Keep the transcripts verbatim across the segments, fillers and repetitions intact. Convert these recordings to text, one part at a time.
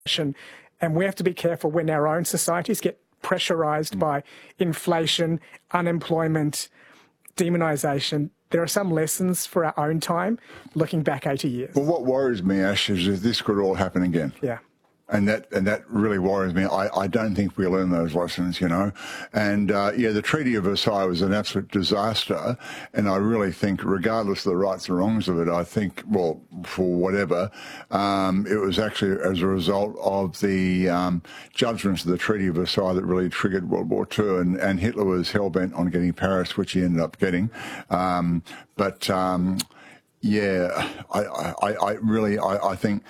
And we have to be careful when our own societies get pressurised mm. by inflation, unemployment, demonisation. There are some lessons for our own time, looking back eighty years. Well, what worries me, Ash, is if this could all happen again. Yeah. And that and that really worries me. I, I don't think we learn those lessons, you know. And, uh, yeah, the Treaty of Versailles was an absolute disaster. And I really think, regardless of the rights and wrongs of it, I think, well, for whatever, um, it was actually as a result of the um, judgments of the Treaty of Versailles that really triggered World War Two. And, and Hitler was hell-bent on getting Paris, which he ended up getting. Um, but, um, yeah, I, I, I really, I, I think...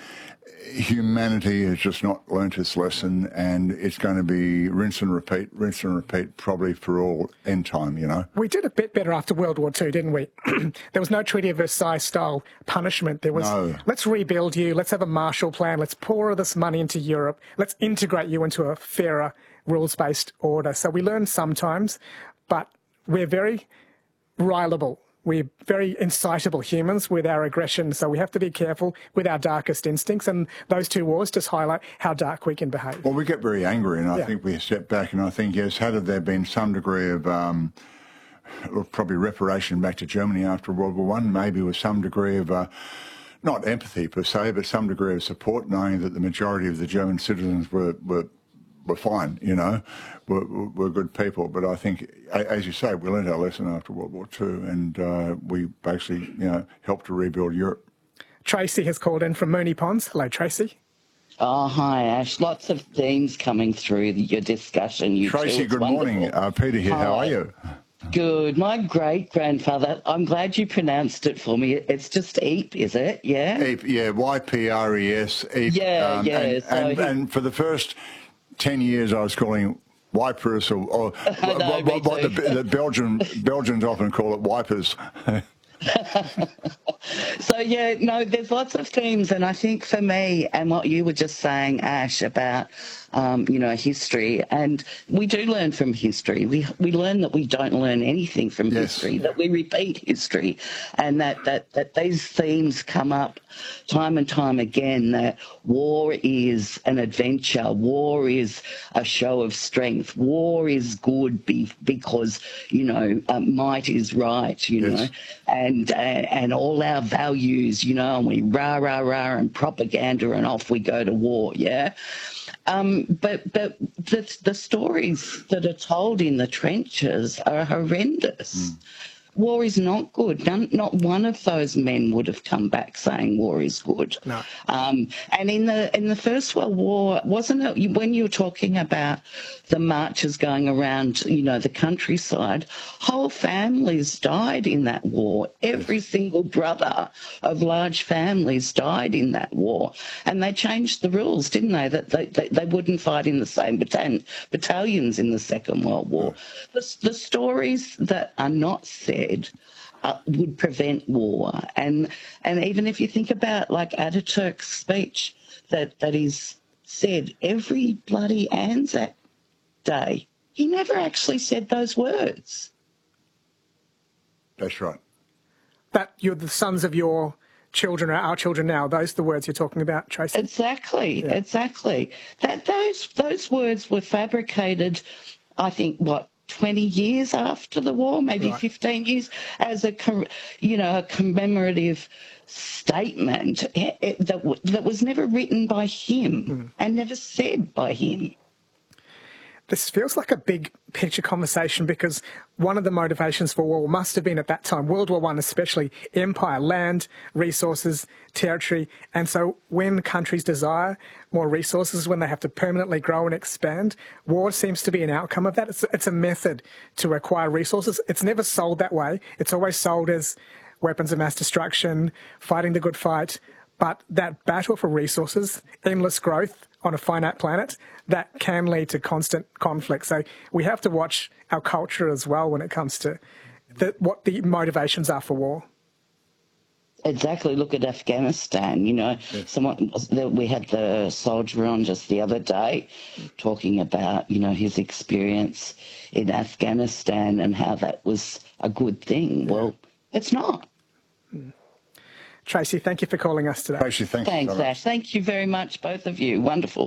humanity has just not learnt its lesson, and it's going to be rinse and repeat, rinse and repeat, probably for all end time, you know. We did a bit better after World War Two, didn't we? There was no Treaty of Versailles-style punishment. There was, no. Let's rebuild you, let's have a Marshall Plan, let's pour all this money into Europe, let's integrate you into a fairer, rules-based order. So we learn sometimes, but we're very rileable. We're very incitable humans with our aggression, so we have to be careful with our darkest instincts, and those two wars just highlight how dark we can behave. Well, we get very angry, and I yeah. think we step back, and I think, yes, had there been some degree of um, probably reparation back to Germany after World War One, maybe with some degree of... Uh, not empathy per se, but some degree of support, knowing that the majority of the German citizens were... were were fine, you know, we're, we're good people. But I think, as you say, we learned our lesson after World War Two, and uh, we basically, you know, helped to rebuild Europe. Tracy has called in from Moonee Ponds. Hello, Tracy. Oh, hi, Ash. Lots of themes coming through your discussion. You Tracy, good wonderful. morning. Uh, Peter here. Hi. How are you? Good. My great-grandfather, I'm glad you pronounced it for me. It's just Eep, is it? Yeah? Eep, yeah, Y P R E S. Eep. Yeah, um, yeah. And, so and, he... and for the first ten years, I was calling wipers, or, or no, what, what, what the, the Belgian, Belgians often call it wipers. So, yeah, no, there's lots of themes, and I think for me, and what you were just saying, Ash, about, um, you know, history, and we do learn from history. We we learn that we don't learn anything from yes. history, that we repeat history, and that, that, that these themes come up time and time again, that war is an adventure, war is a show of strength, war is good be, because, you know, uh, might is right, you yes. know, and, uh, and all our values, you know, and we rah, rah, rah, and propaganda, and off we go to war, yeah? Um, but but the, the stories that are told in the trenches are horrendous. Mm. War is not good. None, not one of those men would have come back saying war is good. No. Um, and in the in the First World War, wasn't it when you were talking about the marches going around, you know, the countryside, whole families died in that war. Every single brother of large families died in that war. And they changed the rules, didn't they? That they, they, they wouldn't fight in the same battalion, battalions in the Second World War. The, the stories that are not said Uh, would prevent war. And and even if you think about, like, Ataturk's speech that, that he's said every bloody Anzac Day, he never actually said those words. That's right. That you're the sons of your children are our children now. Those are the words you're talking about, Tracy? Exactly, yeah. exactly. That those those words were fabricated, I think, what, twenty years after the war, maybe right. fifteen years, as a, you know, a commemorative statement that, that was never written by him mm. and never said by him. This feels like a big picture conversation, because one of the motivations for war must have been at that time, World War One especially, empire, land, resources, territory. And so when countries desire more resources, when they have to permanently grow and expand, war seems to be an outcome of that. It's, it's a method to acquire resources. It's never sold that way. It's always sold as weapons of mass destruction, fighting the good fight. But that battle for resources, endless growth on a finite planet, that can lead to constant conflict. So we have to watch our culture as well when it comes to the, what the motivations are for war. Exactly. Look at Afghanistan. You know, yeah. someone we had the soldier on just the other day talking about, you know, his experience in Afghanistan and how that was a good thing. Yeah. Well, it's not. Mm. Tracy, thank you for calling us today. Tracy, thank Thanks, you so much. Ash. Thank you very much, both of you. Wonderful.